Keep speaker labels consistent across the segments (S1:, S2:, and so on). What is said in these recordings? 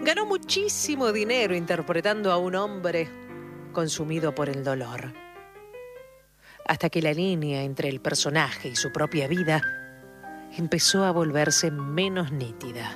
S1: Ganó muchísimo dinero interpretando a un hombre consumido por el dolor. Hasta que la línea entre el personaje y su propia vida empezó a volverse menos nítida.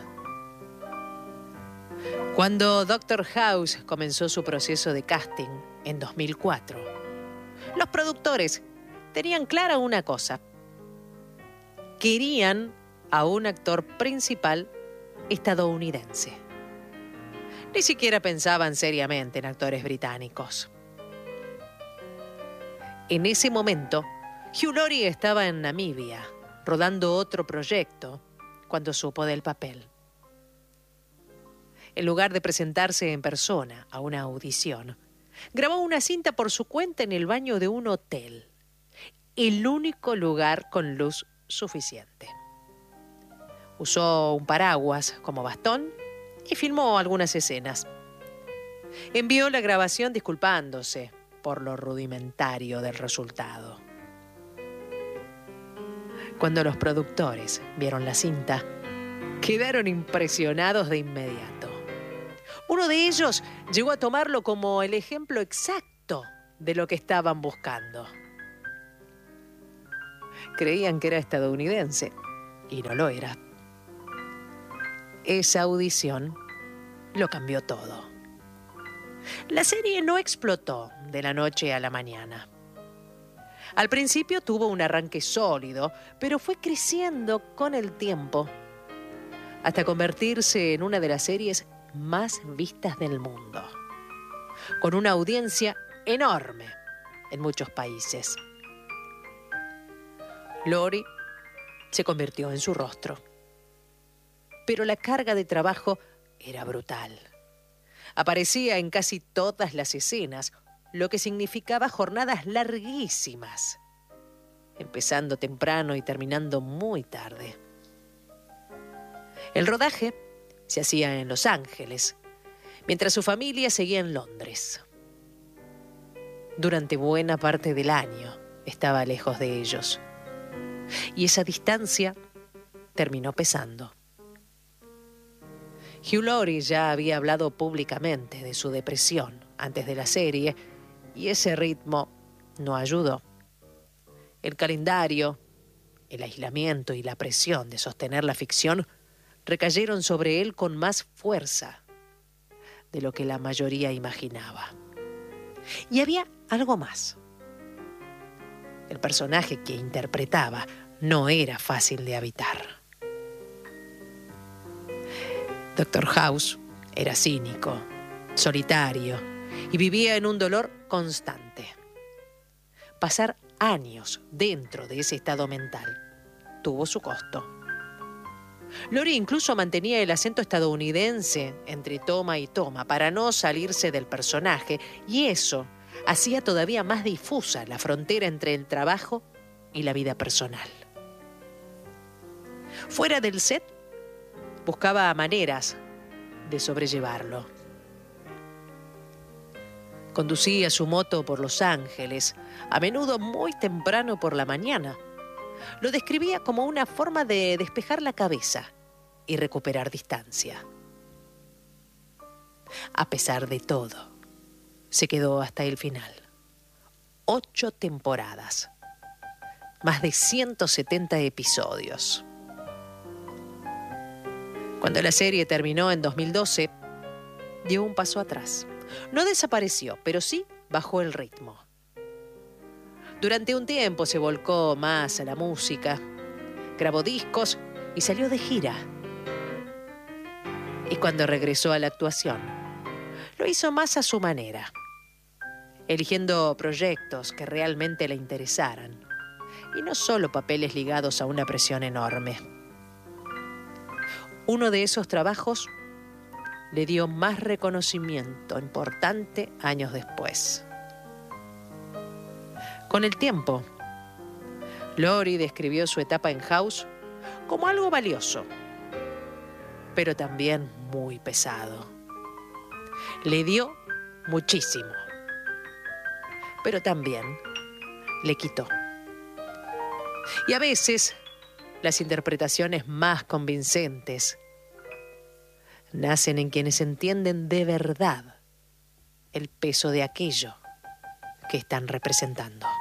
S1: Cuando Doctor House comenzó su proceso de casting en 2004, los productores tenían clara una cosa. Querían a un actor principal estadounidense. Ni siquiera pensaban seriamente en actores británicos. En ese momento, Hugh Laurie estaba en Namibia, rodando otro proyecto, cuando supo del papel. En lugar de presentarse en persona a una audición, grabó una cinta por su cuenta en el baño de un hotel, el único lugar con luz suficiente. Usó un paraguas como bastón y filmó algunas escenas. Envió la grabación disculpándose por lo rudimentario del resultado. Cuando los productores vieron la cinta, quedaron impresionados de inmediato. Uno de ellos llegó a tomarlo como el ejemplo exacto de lo que estaban buscando. Creían que era estadounidense y no lo era. Esa audición lo cambió todo. La serie no explotó de la noche a la mañana. Al principio tuvo un arranque sólido, pero fue creciendo con el tiempo hasta convertirse en una de las series más vistas del mundo, con una audiencia enorme en muchos países. Laurie se convirtió en su rostro, pero la carga de trabajo era brutal. Aparecía en casi todas las escenas, lo que significaba jornadas larguísimas, empezando temprano y terminando muy tarde. El rodaje se hacía en Los Ángeles, mientras su familia seguía en Londres. Durante buena parte del año estaba lejos de ellos, y esa distancia terminó pesando. Hugh Laurie ya había hablado públicamente de su depresión antes de la serie, y ese ritmo no ayudó. El calendario, el aislamiento y la presión de sostener la ficción recayeron sobre él con más fuerza de lo que la mayoría imaginaba. Y había algo más. El personaje que interpretaba no era fácil de habitar. Doctor House era cínico, solitario y vivía en un dolor constante. Pasar años dentro de ese estado mental tuvo su costo. Laurie incluso mantenía el acento estadounidense entre toma y toma para no salirse del personaje, y eso hacía todavía más difusa la frontera entre el trabajo y la vida personal. Fuera del set, buscaba maneras de sobrellevarlo. Conducía su moto por Los Ángeles, a menudo muy temprano por la mañana. Lo describía como una forma de despejar la cabeza y recuperar distancia. A pesar de todo, se quedó hasta el final. 8 temporadas, más de 170 episodios. Cuando la serie terminó en 2012, dio un paso atrás. No desapareció, pero sí bajó el ritmo. Durante un tiempo se volcó más a la música, grabó discos y salió de gira. Y cuando regresó a la actuación, lo hizo más a su manera, eligiendo proyectos que realmente le interesaran, y no solo papeles ligados a una presión enorme. Uno de esos trabajos le dio más reconocimiento importante años después. Con el tiempo, Laurie describió su etapa en House como algo valioso, pero también muy pesado. Le dio muchísimo, pero también le quitó. Y a veces, las interpretaciones más convincentes nacen en quienes entienden de verdad el peso de aquello que están representando.